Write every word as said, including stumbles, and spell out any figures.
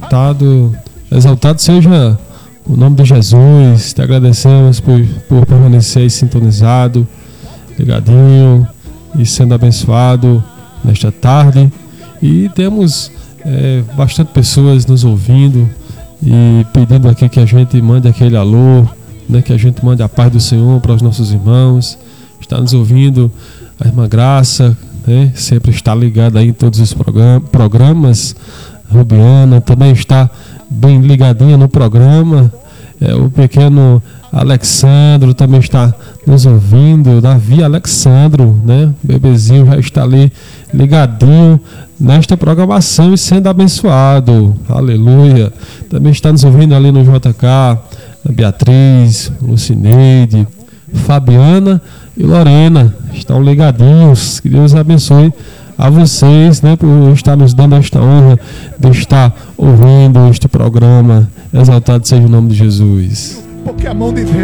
exaltado, exaltado seja o nome de Jesus. Te agradecemos por, por permanecer aí sintonizado, ligadinho e sendo abençoado nesta tarde. E temos é, bastante pessoas nos ouvindo e pedindo aqui que a gente mande aquele alô, né, que a gente mande a paz do Senhor para os nossos irmãos. Está nos ouvindo a irmã Graça, né, sempre está ligada aí em todos os programas. Rubiana também está bem ligadinha no programa. É, o pequeno Alexandro também está nos ouvindo. Davi Alexandro, né? Bebezinho já está ali ligadinho nesta programação e sendo abençoado. Aleluia. Também está nos ouvindo ali no J K, a Beatriz, Lucineide, Fabiana e Lorena. Estão ligadinhos. Que Deus abençoe a vocês, né, por estar nos dando esta honra de estar ouvindo este programa. Exaltado seja o nome de Jesus. Porque a mão de Deus